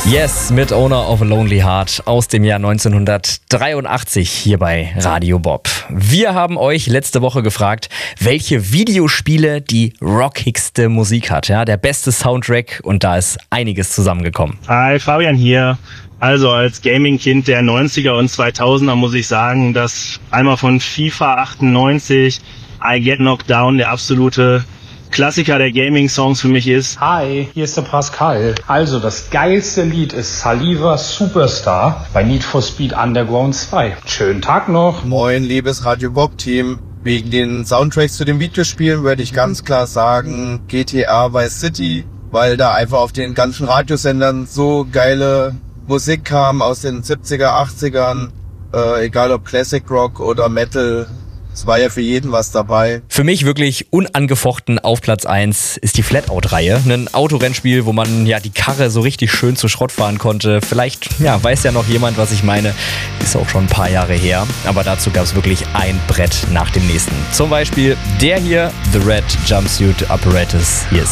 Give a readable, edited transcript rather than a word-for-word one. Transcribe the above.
Yes, mit Owner of a Lonely Heart aus dem Jahr 1983 hier bei Radio Bob. Wir haben euch letzte Woche gefragt, welche Videospiele die rockigste Musik hat. Ja, der beste Soundtrack, und da ist einiges zusammengekommen. Hi, Fabian hier. Also als Gaming-Kind der 90er und 2000er muss ich sagen, dass einmal von FIFA 98 I Get Knocked Down der absolute Klassiker der Gaming-Songs für mich ist. Hi, hier ist der Pascal. Also das geilste Lied ist Saliva Superstar bei Need for Speed Underground 2. Schönen Tag noch. Moin, liebes Radio Bob Team. Wegen den Soundtracks zu den Videospielen würde ich ganz klar sagen GTA Vice City, weil da einfach auf den ganzen Radiosendern so geile Musik kam aus den 70er, 80ern, egal ob Classic Rock oder Metal. Es war ja für jeden was dabei. Für mich wirklich unangefochten auf Platz 1 ist die Flatout-Reihe. Ein Autorennspiel, wo man ja die Karre so richtig schön zu Schrott fahren konnte. Vielleicht weiß ja noch jemand, was ich meine. Ist auch schon ein paar Jahre her. Aber dazu gab es wirklich ein Brett nach dem nächsten. Zum Beispiel der hier, The Red Jumpsuit Apparatus. Hier ist